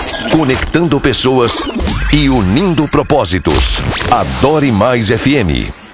conectando pessoas e unindo propósitos. Adore Mais FM.